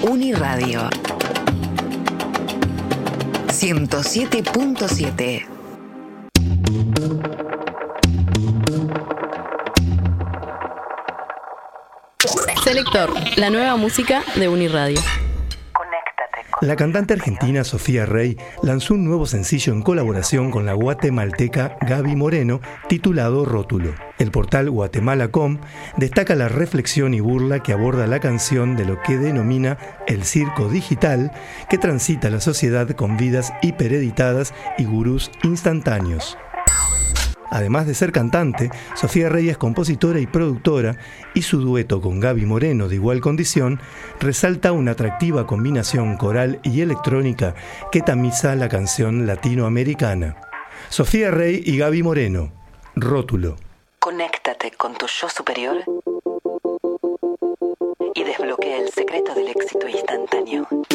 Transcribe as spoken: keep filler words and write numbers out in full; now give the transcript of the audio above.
Uniradio ciento siete punto siete. Selector, la nueva música de Uniradio. La cantante argentina Sofía Rey lanzó un nuevo sencillo en colaboración con la guatemalteca Gaby Moreno, titulado Rótulo. El portal Guatemala punto com destaca la reflexión y burla que aborda la canción de lo que denomina el circo digital que transita la sociedad con vidas hipereditadas y gurús instantáneos. Además de ser cantante, Sofía Rey es compositora y productora, y su dueto con Gaby Moreno, de igual condición, resalta una atractiva combinación coral y electrónica que tamiza la canción latinoamericana. Sofía Rey y Gaby Moreno, Rótulo. Conéctate con tu yo superior y desbloquea el secreto del éxito instantáneo.